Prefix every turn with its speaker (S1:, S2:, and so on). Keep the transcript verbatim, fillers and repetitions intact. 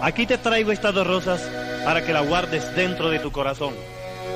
S1: Aquí te traigo estas dos rosas para que las guardes dentro de tu corazón.